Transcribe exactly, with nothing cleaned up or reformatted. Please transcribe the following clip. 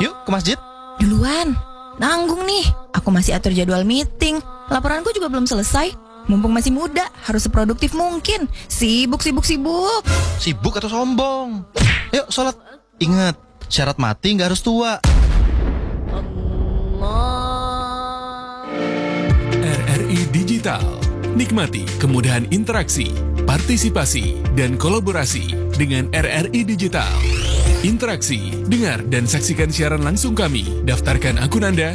Yuk ke masjid. Duluan, nanggung nih. Aku masih atur jadwal meeting. Laporanku juga belum selesai. Mumpung masih muda, harus seproduktif mungkin. Sibuk, sibuk, sibuk. Sibuk atau sombong? Yuk sholat. Ingat, syarat mati nggak harus tua. R R I Digital. Nikmati kemudahan interaksi, partisipasi, dan kolaborasi dengan R R I Digital. Interaksi, dengar, dan saksikan siaran langsung kami. Daftarkan akun Anda